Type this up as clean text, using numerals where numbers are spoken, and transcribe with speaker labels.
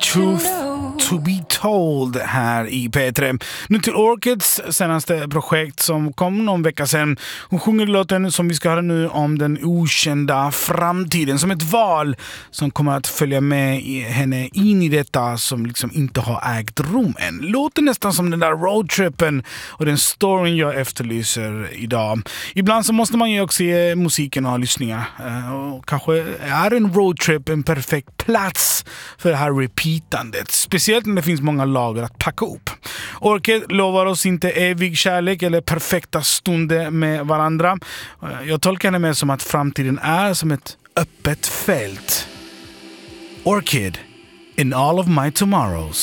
Speaker 1: Truth to be told här i P3. Nu till Orchids senaste projekt som kom någon vecka sedan. Hon sjunger låten som vi ska höra nu om den okända framtiden. Som ett val som kommer att följa med henne in i detta som liksom inte har ägt rum än. Låter nästan som den där roadtrippen och den storyn jag efterlyser idag. Ibland så måste man ju också ge musiken och lyssningar. Och kanske är en roadtrip en perfekt plats för det här repeatandet. Speciellt när det finns många lager att packa upp. Orchid lovar oss inte evig kärlek eller perfekta stunder med varandra. Jag tolkar det mer som att framtiden är som ett öppet fält. Orchid, in all of my tomorrows.